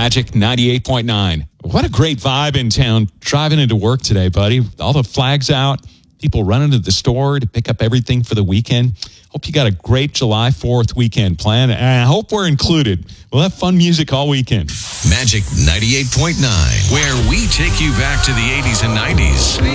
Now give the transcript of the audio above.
Magic 98.9. What a great vibe in town driving into work today, buddy. All the flags out, people running to the store to pick up everything for the weekend. Hope you got a great July 4th weekend planned, and I hope we're included. We'll have fun music all weekend. Magic 98.9, where we take you back to the 80s and 90s.